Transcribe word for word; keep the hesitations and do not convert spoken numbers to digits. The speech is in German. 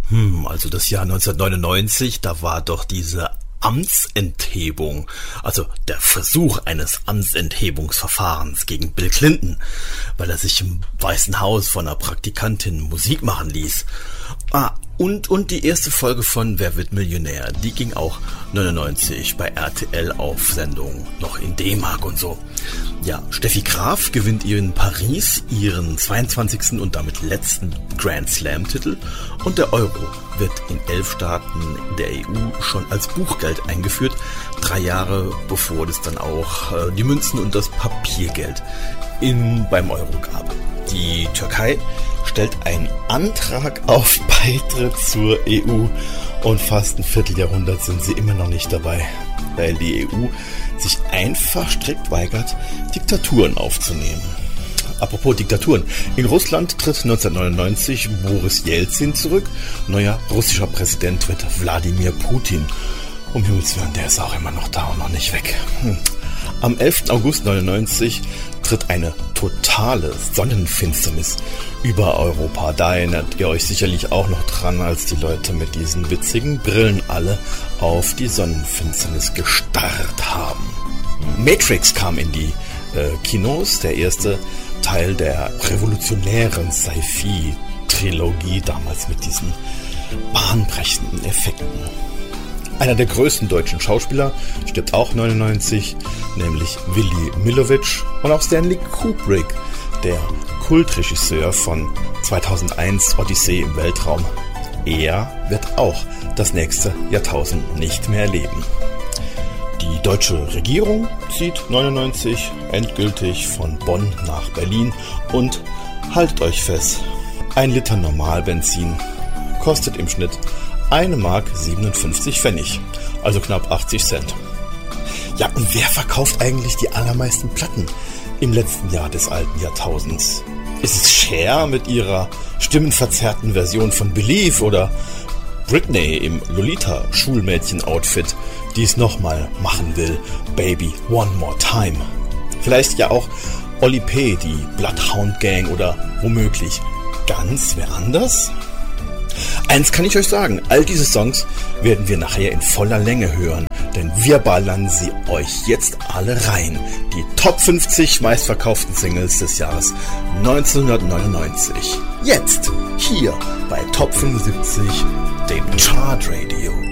Hm, also das Jahr neunzehnhundertneunundneunzig, da war doch diese Amtsenthebung, also der Versuch eines Amtsenthebungsverfahrens gegen Bill Clinton, weil er sich im Weißen Haus von einer Praktikantin Musik machen ließ. Ah, und, und die erste Folge von Wer wird Millionär, die ging auch neunundneunzig bei R T L auf Sendung, noch in D-Mark und so. Ja, Steffi Graf gewinnt in Paris ihren zweiundzwanzigsten und damit letzten Grand Slam-Titel und der Euro wird in elf Staaten der E U schon als Buchgeld eingeführt, drei Jahre bevor es dann auch äh, die Münzen und das Papiergeld in, beim Euro gab. Die Türkei stellt einen Antrag auf Beitritt zur E U und fast ein Vierteljahrhundert sind sie immer noch nicht dabei, weil die E U sich einfach strikt weigert, Diktaturen aufzunehmen. Apropos Diktaturen. In Russland tritt neunzehnhundertneunundneunzig Boris Jelzin zurück. Neuer russischer Präsident wird Wladimir Putin. Um Himmels Willen, der ist auch immer noch da und noch nicht weg. Hm. Am elften August neunundneunzig tritt eine totale Sonnenfinsternis über Europa. Da erinnert ihr euch sicherlich auch noch dran, als die Leute mit diesen witzigen Brillen alle auf die Sonnenfinsternis gestarrt haben. Matrix kam in die äh, Kinos, der erste Teil der revolutionären Sci-Fi-Trilogie, damals mit diesen bahnbrechenden Effekten. Einer der größten deutschen Schauspieler stirbt auch neunundneunzig, nämlich Willy Millowitsch, und auch Stanley Kubrick, der Kultregisseur von zweitausendeins Odyssee im Weltraum. Er wird auch das nächste Jahrtausend nicht mehr erleben. Die deutsche Regierung zieht neunundneunzig endgültig von Bonn nach Berlin und haltet euch fest, ein Liter Normalbenzin kostet im Schnitt eine Mark siebenundfünfzig Pfennig, also knapp achtzig Cent. Ja, und wer verkauft eigentlich die allermeisten Platten im letzten Jahr des alten Jahrtausends? Ist es Cher mit ihrer stimmenverzerrten Version von Believe oder Britney im Lolita-Schulmädchen-Outfit, die es nochmal machen will, Baby One More Time? Vielleicht ja auch Oli P., die Bloodhound Gang oder womöglich ganz wer anders? Eins kann ich euch sagen, all diese Songs werden wir nachher in voller Länge hören, denn wir ballern sie euch jetzt alle rein. Die Top fünfzig meistverkauften Singles des Jahres neunzehnhundertneunundneunzig. Jetzt, hier bei Top fünfundsiebzig, dem Chart Radio.